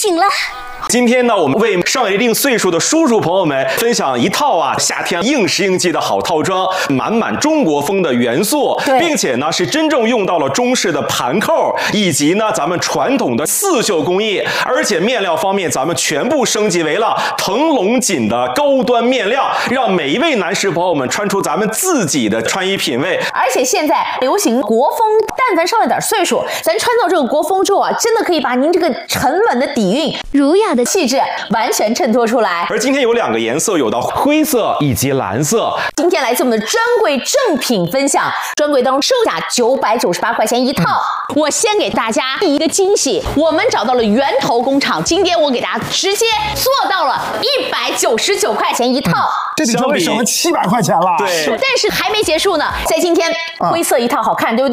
醒了。 今天呢，我们为上一定岁数的叔叔朋友们分享一套夏天应时应季的好套装，满满中国风的元素，并且呢是真正用到了中式的盘扣，以及呢咱们传统的刺绣工艺，而且面料方面咱们全部升级为了腾龙锦的高端面料，让每一位男士朋友们穿出咱们自己的穿衣品味。 而且现在流行国风，但凡上了点岁数，咱穿到这个国风之后啊，真的可以把您这个沉稳的底蕴、儒雅的气质完全衬托出来。 而今天有2个颜色，有到灰色以及蓝色。 今天来自我们的专柜正品分享，专柜当中售价998块钱一套。我先给大家一个惊喜，我们找到了源头工厂，今天我给大家直接做到了199块钱一套。 这得稍微省了700块钱了。 对， 但是还没结束呢，在今天灰色一套好看，对不对？